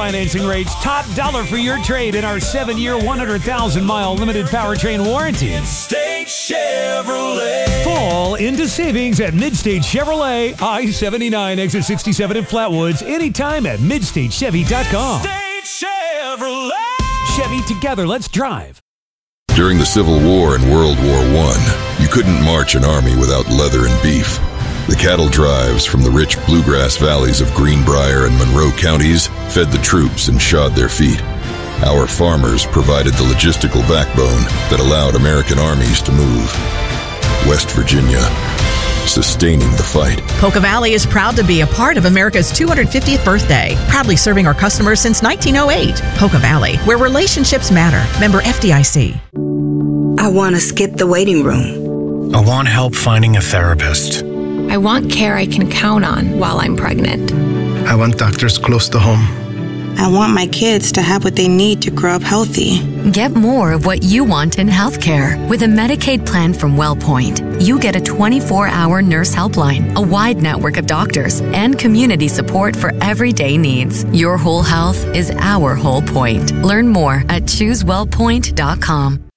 financing rates, top dollar for your trade in our 7-year, 100,000-mile limited powertrain warranty. Midstate Chevrolet. Fall into savings at Midstate Chevrolet, I-79, exit 67 in Flatwoods, anytime at MidstateChevy.com. Midstate Chevrolet. Chevy, together, let's drive. During the Civil War and World War I, you couldn't march an army without leather and beef. The cattle drives from the rich bluegrass valleys of Greenbrier and Monroe counties fed the troops and shod their feet. Our farmers provided the logistical backbone that allowed American armies to move. West Virginia, sustaining the fight. Polka Valley is proud to be a part of America's 250th birthday, proudly serving our customers since 1908. Polka Valley, where relationships matter. Member FDIC. I want to skip the waiting room. I want help finding a therapist. I want care I can count on while I'm pregnant. I want doctors close to home. I want my kids to have what they need to grow up healthy. Get more of what you want in healthcare with a Medicaid plan from WellPoint. You get a 24-hour nurse helpline, a wide network of doctors, and community support for everyday needs. Your whole health is our whole point. Learn more at ChooseWellPoint.com.